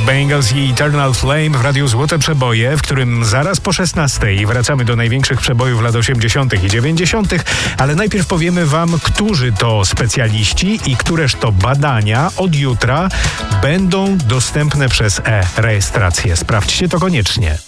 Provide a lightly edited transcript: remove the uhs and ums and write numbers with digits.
Bengals i Eternal Flame w Radiu Złote Przeboje, w którym zaraz po 16 wracamy do największych przebojów lat 80. i 90., ale najpierw powiemy wam, którzy to specjaliści i któreż to badania od jutra będą dostępne przez e-rejestrację. Sprawdźcie to koniecznie.